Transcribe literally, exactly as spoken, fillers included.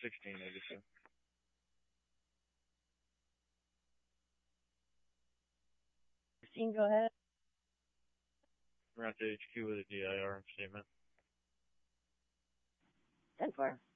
sixteen eighty-two. Christine, go ahead. We're at the H Q with a D I R statement. ten four.